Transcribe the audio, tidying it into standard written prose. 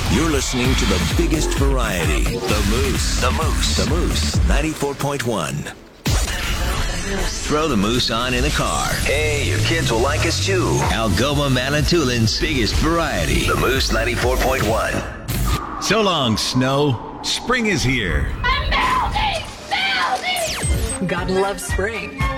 You're listening to the biggest variety, The Moose. The Moose. The Moose, 94.1. Throw the Moose on in the car. Hey, your kids will like us too. Algoma Manitoulин's biggest variety, The Moose 94.1. So long, snow. Spring is here. I'm melting! Melting! God loves spring.